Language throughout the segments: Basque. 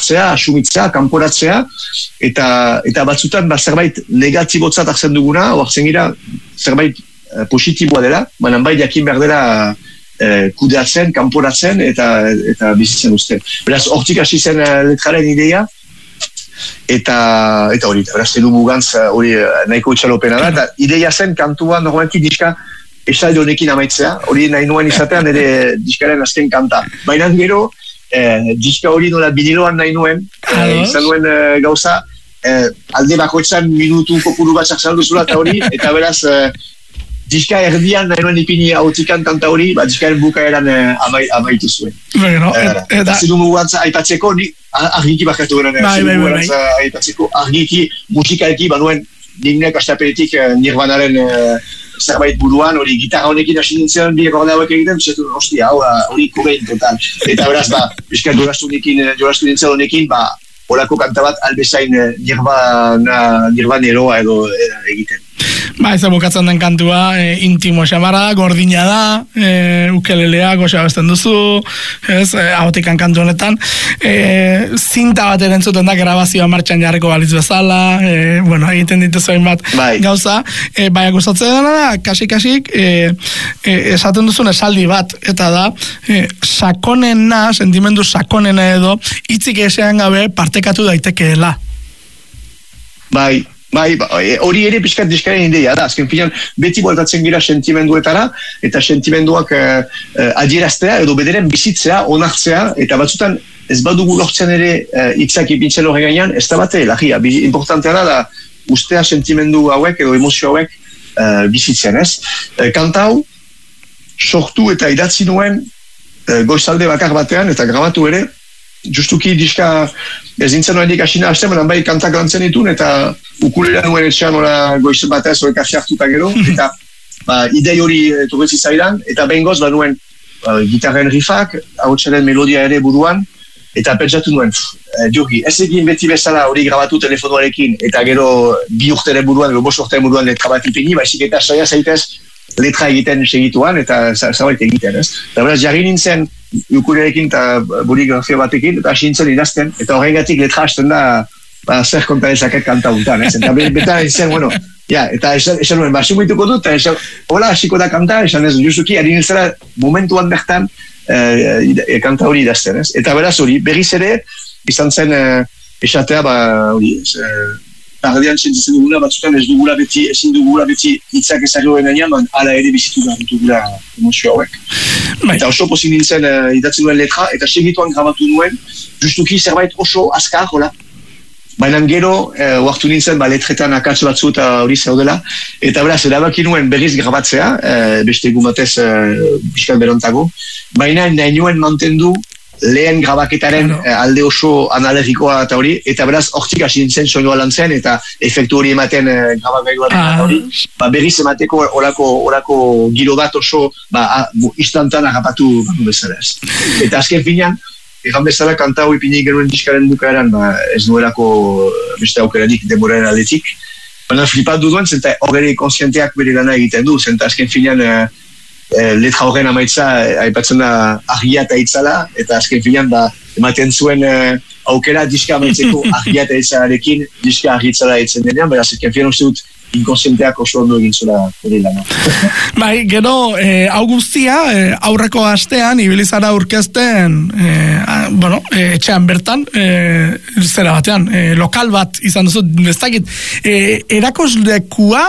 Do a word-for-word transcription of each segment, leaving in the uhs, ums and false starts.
hartzea, asumitzea, kanporatzea, eta eta batzutan ba, zerbait negatibotzat hartzen duguna, hartzen gira zerbait uh, positiboa dela, baina bai jakin behar dela uh, kudeatzen, kanporatzen, eta eta bizitzen uste. Beraz, hortik hasi zen uh, letraren ideia, eta eta hori, beraz, elu mugantz hori uh, nahiko itxalopena da, eta ideia zen kantua normalki diska esaldi honekin amaitzea, hori nahi nuen izatean ere diskaren azken kanta. Baina gero, eh, diska hori nola biniloan nahi nuen, eh, izan nuen eh, gauza, eh, alde bakoitzan minutu kopuru bat sartzen duzula eta hori, eta beraz, eh, diska erdian nahi nuen ipini hautikan kanta hori, ba, diskaren bukaeran eh, amai, amaitu zuen. Bueno, eh, eta zidu mugantza aipatzeko, ni argiki bakatu garen, bai, zidu bai, mugantza bai. aipatzeko, argiki, musikalki, banuen, dignek astaperetik eh, Nirvanaren eh, zerbait buruan, hori gitarra honekin hasi nintzen bi akorde hauek egiten, zetu, hostia, hori kogein total. Eta beraz, ba, bizkat jolastu nintzen honekin, ba, horako kanta bat albezain Nirvana, Nirvaneroa edo egiten. Ba, ez bukatzen den kantua, e, intimo xamarra, gordina da, e, ukelelea, goxa bazten duzu, ez, e, ahotikan kantu honetan, e, zinta bat erentzuten da, grabazioa martxan jarriko balitz bezala, e, bueno, egiten dituzu hainbat bai. Gauza, e, baina gustatzen dena da, kasik-kasik, e, e, esaten duzun esaldi bat, eta da, e, sakonena, sentimendu sakonena edo, hitzik esean gabe partekatu daitekeela. Bai, Bai, hori ere pixkat diskaren ideia da, azken finan beti bueltatzen gira sentimenduetara, eta sentimenduak eh, eh, adieraztea edo bederen bizitzea, onartzea, eta batzutan ez badugu lortzen ere eh, itzak ipintzen horre gainean, ez da bate, lagia, importantea da, da ustea sentimendu hauek edo emozio hauek eh, bizitzen, ez? Eh, kanta hau, sortu eta idatzi nuen eh, goizalde bakar batean, eta grabatu ere, justuki diska ez nintzen noenik asina hasten, baina bai kantak lantzen ditun, eta ukulera nuen etxean ora goiz batez hori kafe hartuta gero, eta ba, idei hori turretzi zaidan, eta behin goz, ba nuen ba, gitarren rifak, hautsaren melodia ere buruan, eta pentsatu nuen, eh, Jurgi, ez egin beti bezala hori grabatu telefonoarekin, eta gero bi urteren buruan, edo bost urteren buruan letra bat ipini, baizik eta saia zaitez letra egiten segituan, eta zabait egiten, ez? Eta beraz, jarri nintzen ukulelekin eta boligrafia batekin, eta hasi nintzen idazten, eta horregatik letra hasten da ba, zer konta dezaket kanta untan, ez? Eta betan nintzen, bueno, ja, eta esan, esan nuen, ba, simoituko dut, eta esan, hola, hasiko da kanta, esan ez, justuki, ari nintzera momentuan bertan eh, e, kanta hori idazten, ez? Eta beraz hori, berriz ere, izan zen eh, esatea, ba, hori, ez, eh, tardean sentitzen dugula, batzutan ez dugula beti, ezin dugula beti hitzak ezagoen gainean, man ala ere bizitu behar dugula emozio hauek. Eta oso pozin nintzen uh, idatzen duen letra, eta segituan grabatu nuen, justuki zerbait oso azkar, hola. Baina gero, uh, oartu nintzen, ba, letretan akatz batzu eta hori zaudela, eta beraz, erabaki nuen berriz grabatzea, uh, beste egun batez, uh, bizkat berantago, baina nahi nuen mantendu lehen grabaketaren no. alde oso analogikoa eta hori, eta beraz hortik hasi nintzen soinua lantzen, eta efektu hori ematen eh, grabagailuaren ah. hori, ba, berriz emateko orako, orako giro bat oso ba, a, instantan agapatu bezala ez. Eta azken finean, egan bezala kanta hori ipini genuen diskaren bukaeran, ba, ez nuelako beste aukeradik denboraren aldetik, baina flipat duduen, zenta horre konsienteak bere lana egiten du, zenta azken finean eh, Eh, letra horren amaitza eh, aipatzen da argia eta itzala, eta azken finean ba, ematen zuen eh, aukera diska amaitzeko argia eta itzalarekin diska argi itzala itzen denean, baina azken finean uste dut inkonsienteak oso ondo egin zula hori lana. Bai, gero, eh, hau guztia, eh, aurreko astean, ibilizara aurkezten, eh, a, bueno, eh, etxean bertan, eh, zera batean, eh, lokal bat izan duzu, ez dakit, eh, erakoslekua,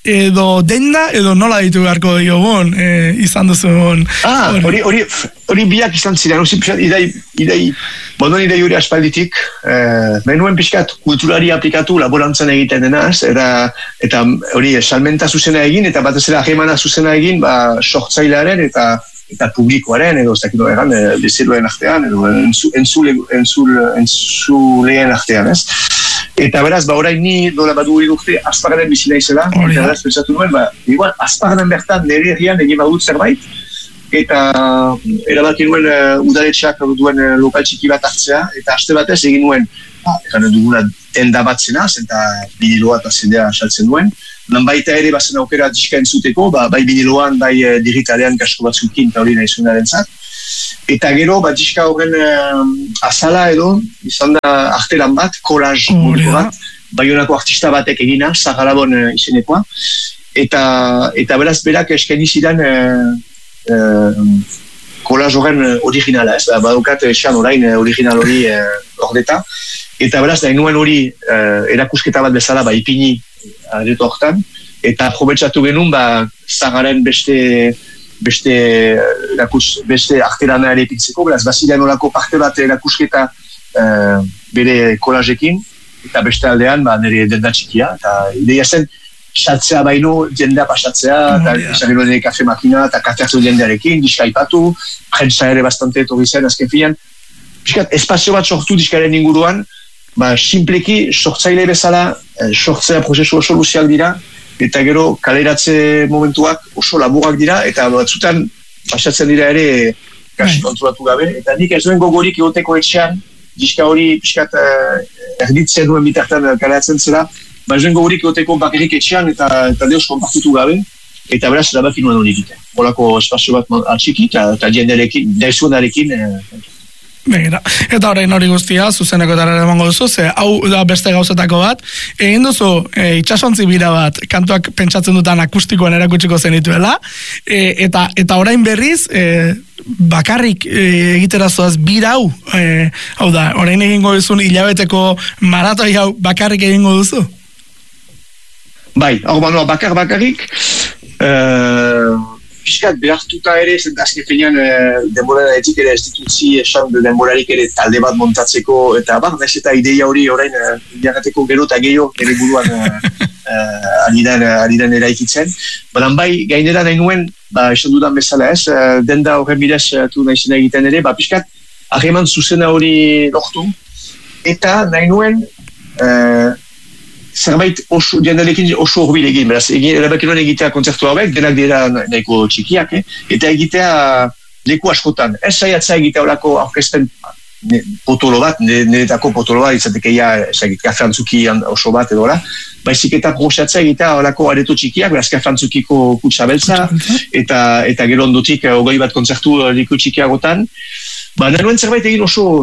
edo denda, edo nola ditu beharko diogun, eh, izan duzun. Ah, hori, hori, hori biak izan ziren, hori pixkat, idei, idei, bondon idei hori aspalditik, eh, menuen pixkat kulturari aplikatu laborantzan egiten denaz, eta, eta hori salmenta zuzena egin, eta batez ere ahemana zuzena egin, ba, sortzailearen eta eta publikoaren, edo ez dakit egan, e, bezeroen artean, edo entzuleen entzul, entzuleen artean, ez? Eta beraz, ba, orain ni dola badu hori dukte, Azparnen bizina izela, eta beraz, pensatu nuen, ba, igual, Azparnen bertan nire herrian egin badut zerbait, eta erabaki nuen uh, udaletxeak duen uh, lokal txiki bat hartzea, eta aste batez egin nuen, ba, egan duguna tenda bat zenaz, eta biniloa eta zendea saltzen duen, lan baita ere bazen aukera diska entzuteko, ba, bai biniloan, bai uh, digitalean kasko batzukin, eta hori nahi zuenaren zat. Eta gero, bat diska horren uh, azala edo, izan da artelan bat, kolaz moduko bat, Baionako artista batek egina, Zagarabon uh, izenekoa, eta, eta beraz berak eskaini zidan uh, uh, kolaz horren originala, ez, badukat esan orain original hori uh, ordeta, eta beraz nahi nuen hori uh, erakusketa bat bezala ba ipini areto hortan, eta probetxatu genuen ba Zagaren beste beste erakus, beste artelana ere ipintzeko, beraz bazilean olako parte bat erakusketa uh, bere kolajekin, eta beste aldean ba nire denda txikia, eta ideia zen xatzea baino, jendea pasatzea, eta esan gero nire kafe makina, eta kate hartu jendearekin, diska ipatu, prensa ere bastante etorri zen, azken filan, piskat espazio bat sortu diskaren inguruan, ba, simpleki sortzaile bezala, eh, sortzea prozesu oso luziak dira, eta gero kaleratze momentuak oso laburak dira, eta batzutan pasatzen dira ere kasi kontrolatu gabe, eta nik ez duen gogorik egoteko etxean, diska hori piskat eh, erditzen duen bitartan kaleratzen zera, ba ez duen gogorik egoteko bakarrik etxean, eta, eta deus konpartitu gabe, eta beraz erabaki nuen hori egiten. Holako espazio bat atxiki, eta, eta jendearekin, daizuenarekin, eh, Begira. Eta orain hori guztia, zuzeneko tarara emango duzu, ze hau da beste gauzetako bat, egin duzu e, itxasontzi bira bat, kantuak pentsatzen dutan akustikoan erakutsiko zenituela, e, eta, eta orain berriz, e, bakarrik e, egiterazoaz bira hau, e, hau da, orain egingo duzun hilabeteko maratoi hau bakarrik egingo duzu? Bai, hau banua bakar bakarrik, uh... Piskat behartuta ere, zentazke fenean e, denbora etik ere ez ditutzi esan denborarik ere talde bat montatzeko, eta bar, nahiz eta ideia hori orain diagateko gero eta gehiago ere buruan aridan, aridan eraikitzen. Baina bai, gainera nahi nuen, ba, esan dudan bezala ez, denda horren bidez tu nahizena egiten ere, ba, piskat hageman zuzena hori lortu, eta nahi nuen e, zerbait oso, jenderekin oso horbil egin, beraz, erabakinoan egitea kontzertu hauek, denak dira nahiko txikiak, eh? Eta egitea leku askotan. Ez saiatzea egitea horako aurkezpen potolo bat, niretako potolo bat, izateke ja, kafe antzuki oso bat edo, baizik eta proxatzea egitea horako areto txikiak, beraz, kafe antzukiko kutsa beltza, eta, eta gero ondotik hogei bat kontzertu leku txikiagotan. Ba, nahi zerbait egin oso,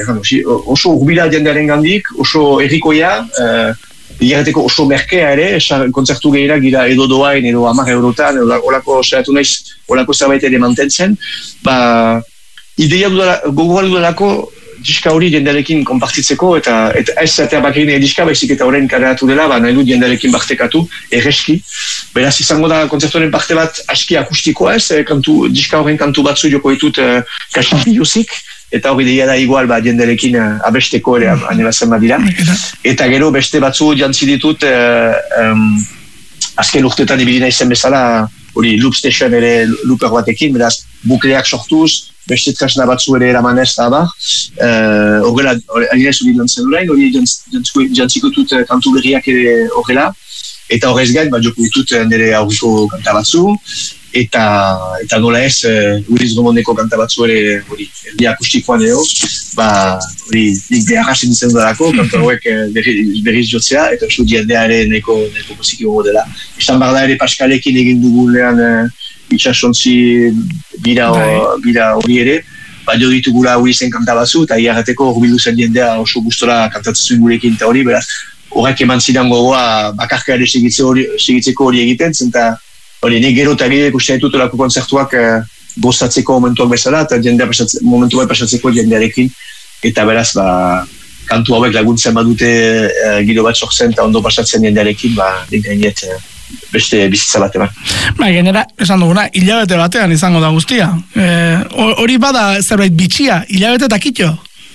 oso urbila jendearen gandik, oso errikoia, Igarreteko oso merkea ere, esan kontzertu gehiago gira edo doain, edo hamar eurotan, olako saiatu naiz, olako zerbait ere mantentzen, ba, ideia gogoan dudalako diska hori jendearekin konpartitzeko, eta, eta ez zatea bakarine diska, baizik eta horrein kareatu dela, ba, nahi dut jendearekin bartekatu, erreski. Beraz, izango da kontzertuaren parte bat aski akustikoa ez, kantu, diska horren kantu batzu joko ditut uh, kasiki jozik, eta hori deia da igual ba, jenderekin uh, abesteko ere anibazen badira. Eta gero beste batzu jantzi ditut uh, um, azken urteetan ibili naizen bezala hori loop station ere looper batekin, beraz bukleak sortuz, beste tresna batzu ere eramanez eta abar. Horrela, uh, alinez hori lantzen orain, hori jantziko dut uh, kantu berriak ere horrela. Eta horrez gain, ba, joko ditut nire aurriko kanta batzu, eta eta nola ez, Uriz Gomondeko kanta batzu ere hori, erdi akustikoan edo, ba, hori, nik beharra zintzen dudalako, kanta hauek berriz jotzea, eta uste jendea ere neko, neko musiki gogo dela. Esan behar da ere Paskalekin egin dugunean itxasontzi bira hori ere, ba, jo ditugula Urizen kanta batzu, eta iarreteko horbildu zen jendea oso gustora kantatzen gurekin eta hori, beraz, horrek eman zidan gogoa bakarka ere segitzeko hori egiten, zenta hori nik gero eta gire ikusten ditut olako konzertuak eh, gozatzeko momentuak bezala, eta jendea momentu bai pasatzeko jendearekin, eta beraz, ba, kantu hauek laguntzen badute eh, giro bat sortzen eta ondo pasatzen jendearekin, ba, nik gainet eh, beste bizitza bate bat. Ba, genera, esan duguna, hilabete batean izango da guztia. Hori eh, bada zerbait bitxia, hilabete eta kitxo?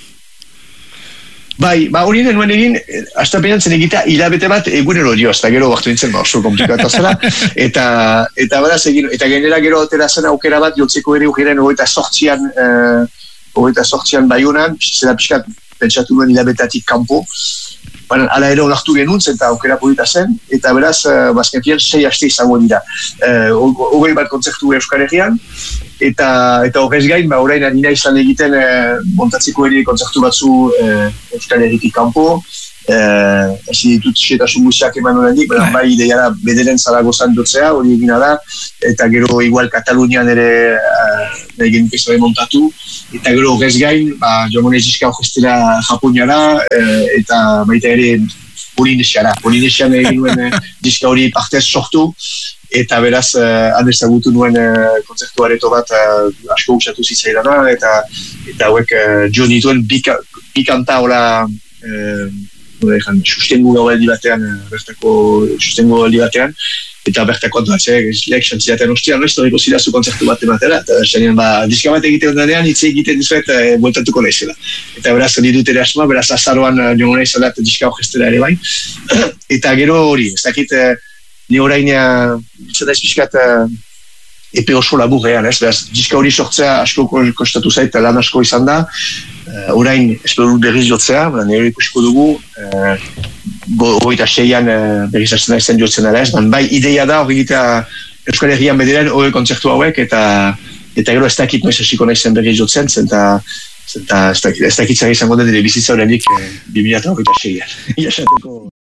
Bai, ba hori nuen egin, astapenean zen egitea hilabete bat egunero dio, hasta gero baktu nintzen, ba oso komplikata zela, eta eta beraz egin, eta genera gero atera zen aukera bat, jotzeko ere ugeren hogeita sortzian, hogeita sortzian baiunan, zera pixkat pentsatu nuen hilabetatik kanpo, baina ala ere onartu genuen zen, eta aukera polita zen, eta beraz, bazken fian, sei aste izango dira. Hogei bat kontzertu Euskal Herrian, eta eta horrez gain, ba, orain anina izan egiten eh, montatzeko ere kontzertu batzu eh, Euskal Herritik kanpo, ez ditut xetasun guztiak eman horrendik, baina bai ideiara bederen Zaragozan jotzea, hori egina da, eta gero igual Katalunian ere nahi genuk montatu, eta gero horrez gain, ba, joan gonez diska orkestera Japoniara, eta baita ere Polinesiara. Polinesian egin nuen diska hori partez sortu, eta beraz, uh, han ezagutu nuen uh, kontzertu areto bat uh, asko usatu zitzaidana, eta eta hauek uh, jo nituen bi kanta hola uh, sustengu gaualdi batean, uh, bertako sustengu gaualdi batean, eta bertako antoatzea, lehek xantziaten ostian, ez horriko zidazu kontzertu bat ematera, eta xanien, ba, diska bat egiten danean, hitz egiten dizuet, e, bueltatuko nahizela. Eta beraz, ditut ere asma, beraz, azaroan uh, jongo nahizalat diska orkestera ere bai. Eta gero hori, ez dakit, ni orain zedaiz pixkat epe oso laburrean, ez? Beraz, diska hori sortzea asko kostatu zait, lan asko izan da. Uh, orain, espero dut berriz jotzea, nire ikusiko dugu, uh, goita seian uh, berriz hasten nahi jotzen ala ez, bai ideia da hori egitea Euskal Herrian bederen hori kontzertu hauek, eta eta gero ez dakit noiz hasiko nahi zen berriz jotzen, zenta ez dakit zer izango den ere bizitza horrenik uh, bi mila hogeita seian. Iasateko